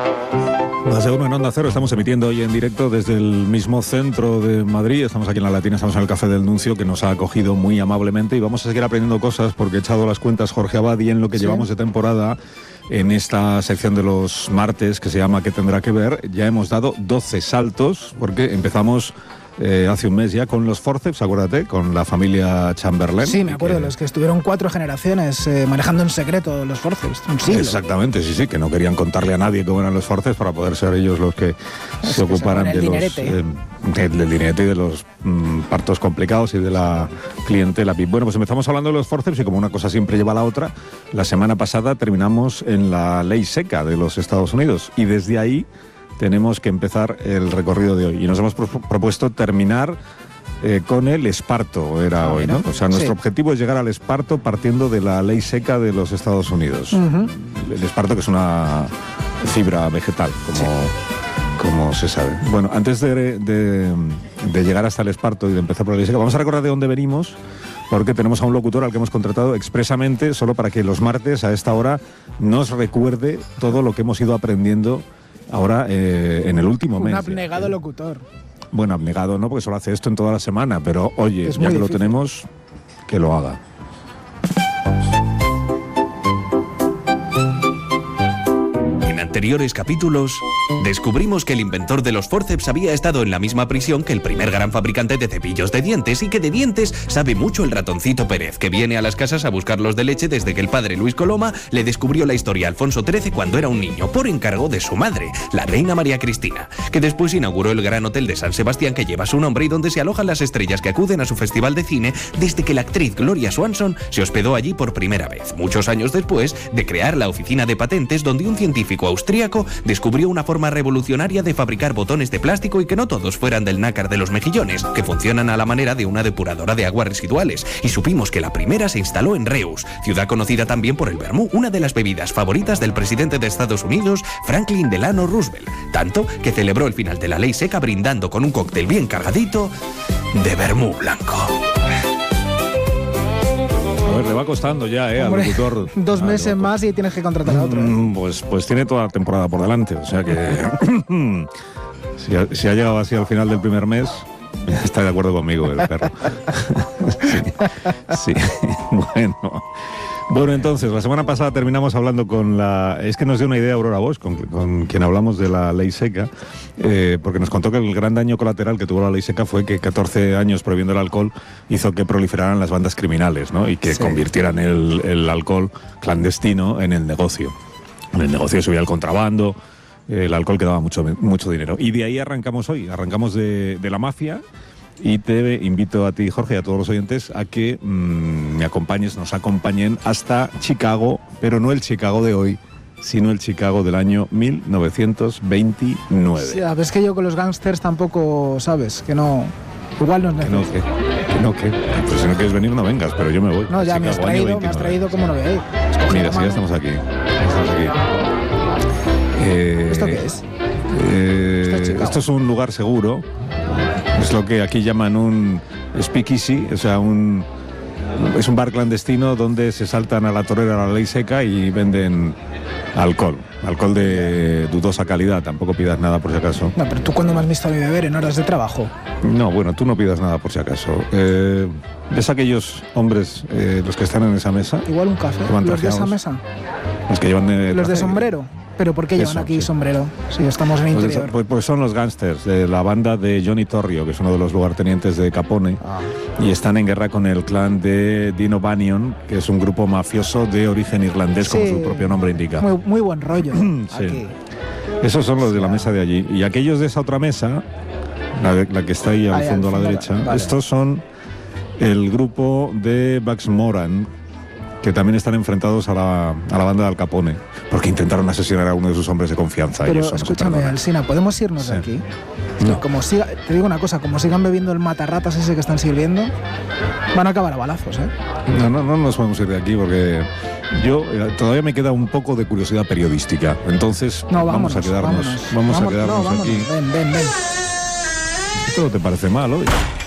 Más de uno en Onda Cero, estamos emitiendo hoy en directo desde el mismo centro de Madrid. Estamos aquí en La Latina, estamos en el Café del Nuncio, que nos ha acogido muy amablemente, y vamos a seguir aprendiendo cosas porque he echado las cuentas, Jorge Abadi, en lo que llevamos de temporada. En esta sección de los martes, que se llama ¿Qué tendrá que ver?, ya hemos dado 12 saltos, porque empezamos hace un mes ya con los Forceps, acuérdate, con la familia Chamberlain. Sí, me acuerdo, los que estuvieron 4 generaciones manejando en secreto los Forceps, un siglo. Exactamente, sí, que no querían contarle a nadie cómo eran los Forceps para poder ser ellos los que se ocuparan de los del dinero y de los partos complicados y de la clientela. Bueno, pues empezamos hablando de los Forceps y como una cosa siempre lleva a la otra, la semana pasada terminamos en la ley seca de los Estados Unidos y desde ahí tenemos que empezar el recorrido de hoy. Y nos hemos propuesto terminar con el esparto, era hoy, ¿no? O sea, nuestro objetivo es llegar al esparto partiendo de la ley seca de los Estados Unidos. El esparto, que es una fibra vegetal, como se sabe. Bueno, antes de llegar hasta el esparto y de empezar por la ley seca, vamos a recordar de dónde venimos, porque tenemos a un locutor al que hemos contratado expresamente solo para que los martes a esta hora nos recuerde todo lo que hemos ido aprendiendo ahora en el último mes. Un abnegado locutor. Bueno, abnegado no, porque solo hace esto en toda la semana, pero oye, ya que lo tenemos, que lo haga. En anteriores capítulos, descubrimos que el inventor de los forceps había estado en la misma prisión que el primer gran fabricante de cepillos de dientes, y que de dientes sabe mucho el ratoncito Pérez, que viene a las casas a buscarlos de leche desde que el padre Luis Coloma le descubrió la historia a Alfonso XIII cuando era un niño, por encargo de su madre, la reina María Cristina, que después inauguró el gran hotel de San Sebastián que lleva su nombre y donde se alojan las estrellas que acuden a su festival de cine desde que la actriz Gloria Swanson se hospedó allí por primera vez, muchos años después de crear la oficina de patentes, donde un científico austríaco descubrió una forma revolucionaria de fabricar botones de plástico y que no todos fueran del nácar de los mejillones, que funcionan a la manera de una depuradora de aguas residuales, y supimos que la primera se instaló en Reus, ciudad conocida también por el vermú, una de las bebidas favoritas del presidente de Estados Unidos, Franklin Delano Roosevelt, tanto que celebró el final de la ley seca brindando con un cóctel bien cargadito de vermú blanco. A ver, le va costando ya, al locutor. 2 meses más y tienes que contratar a otro. Pues tiene toda la temporada por delante, o sea que si ha llegado así al final del primer mes, está de acuerdo conmigo el perro. sí. Bueno, entonces, la semana pasada terminamos hablando es que nos dio una idea Aurora Bosch, con quien hablamos de la ley seca, porque nos contó que el gran daño colateral que tuvo la ley seca fue que 14 años prohibiendo el alcohol hizo que proliferaran las bandas criminales, ¿no? Y que convirtieran el alcohol clandestino en el negocio. En el negocio subía el contrabando, el alcohol que daba mucho dinero. Y de ahí arrancamos hoy, arrancamos de la mafia. Y te invito a ti, Jorge, y a todos los oyentes a que nos acompañen hasta Chicago, pero no el Chicago de hoy, sino el Chicago del año 1929. Sí, ves que yo con los gángsters tampoco, ¿sabes? Que no... Igual no es necesario. Que pues si no quieres venir no vengas, pero yo me voy. No, ya Chicago, me has traído como no veis. Mira, sí, ya estamos aquí. ¿Esto qué es? Esto es un lugar seguro. Es lo que aquí llaman un speakeasy, o sea, es un bar clandestino donde se saltan a la torera la ley seca y venden alcohol de dudosa calidad. Tampoco pidas nada por si acaso. No, pero tú, ¿cuándo me has visto a mí beber en horas de trabajo? No, bueno, tú no pidas nada por si acaso. ¿Ves aquellos hombres, los que están en esa mesa? Igual un café, los de esa mesa. Los que llevan los de sombrero. ¿Pero por qué llevan aquí sombrero? Si estamos en el interior. Pues son los gángsters de la banda de Johnny Torrio, que es uno de los lugartenientes de Capone, y están en guerra con el clan de Dino Bannion, que es un grupo mafioso de origen irlandés, como su propio nombre indica. Muy buen rollo. Sí. Esos son los de la mesa de allí. Y aquellos de esa otra mesa, la que está ahí al fondo a la derecha, estos son el grupo de Bugs Moran, que también están enfrentados a la banda de Al Capone, porque intentaron asesinar a uno de sus hombres de confianza. Pero escúchame, Alsina, ¿podemos irnos de aquí? No. Te digo una cosa, como sigan bebiendo el matarratas ese que están sirviendo, van a acabar a balazos, ¿eh? No nos podemos ir de aquí porque todavía me queda un poco de curiosidad periodística. Entonces vamos a quedarnos aquí. Ven. ¿Esto no te parece mal hoy?